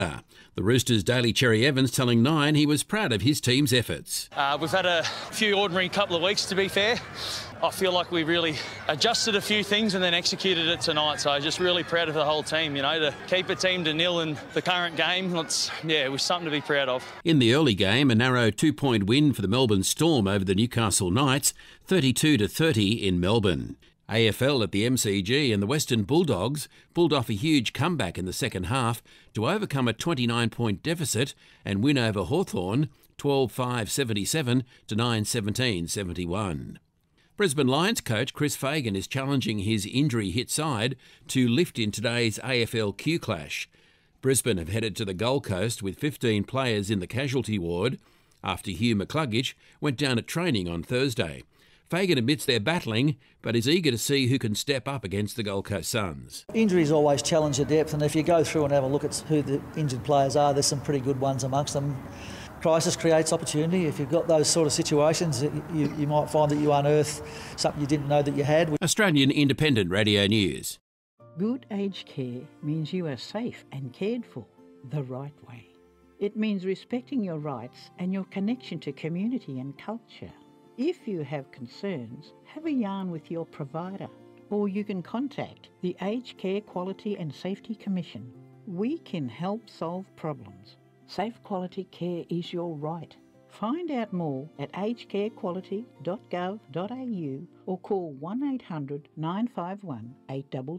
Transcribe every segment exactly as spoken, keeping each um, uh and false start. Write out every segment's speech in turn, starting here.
The Roosters' Daly Cherry Evans telling Nine he was proud of his team's efforts. Uh, we've had a few ordinary couple of weeks, to be fair. I feel like we really adjusted a few things and then executed it tonight. So just really proud of the whole team, you know, to keep a team to nil in the current game. It's, yeah, it was something to be proud of. In the early game, a narrow two-point win for the Melbourne Storm over the Newcastle Knights, thirty-two to thirty in Melbourne. A F L at the M C G and the Western Bulldogs pulled off a huge comeback in the second half to overcome a twenty-nine point deficit and win over Hawthorn twelve five seventy-seven to nine seventeen seventy-one. Brisbane Lions coach Chris Fagan is challenging his injury-hit side to lift in today's A F L Q Clash. Brisbane have headed to the Gold Coast with fifteen players in the casualty ward after Hugh McCluggage went down at training on Thursday. Fagan admits they're battling, but is eager to see who can step up against the Gold Coast Suns. Injuries always challenge your depth, and if you go through and have a look at who the injured players are, there's some pretty good ones amongst them. Crisis creates opportunity. If you've got those sort of situations, you, you might find that you unearth something you didn't know that you had. Australian Independent Radio News. Good aged care means you are safe and cared for the right way. It means respecting your rights and your connection to community and culture. If you have concerns, have a yarn with your provider, or you can contact the Aged Care Quality and Safety Commission. We can help solve problems. Safe quality care is your right. Find out more at aged care quality dot gov dot a u or call one eight hundred nine five one eight two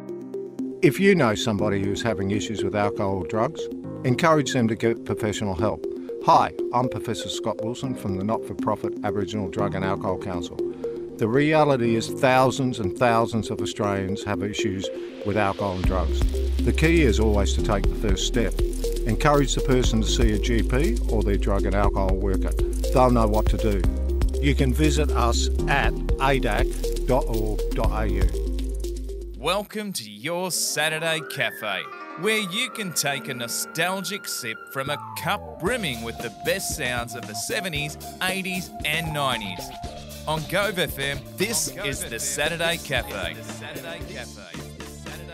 two. If you know somebody who's having issues with alcohol or drugs, encourage them to get professional help. Hi, I'm Professor Scott Wilson from the not-for-profit Aboriginal Drug and Alcohol Council. The reality is thousands and thousands of Australians have issues with alcohol and drugs. The key is always to take the first step. Encourage the person to see a G P or their drug and alcohol worker. They'll know what to do. You can visit us at a d a c dot org dot a u. Welcome to your Saturday Cafe, where you can take a nostalgic sip from a cup brimming with the best sounds of the seventies, eighties and nineties. On Gove F M, this is the Saturday Cafe.